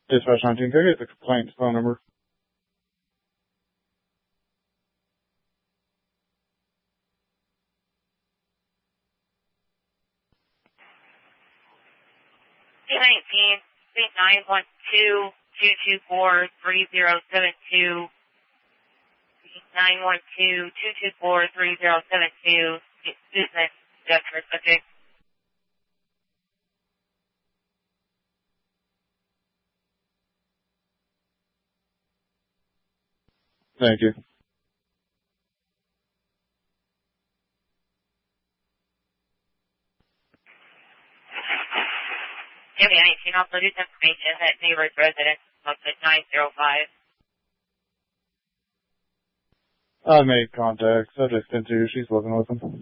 Dispatch 19, can I get the complaint's phone number? C-19, C-912, 224-3072, 912-224-3072, business gesture subject. Thank you. Jimmy 19, I'll produce information that neighbor's residence posted 905. I made contact. Subject's into. She's living with him.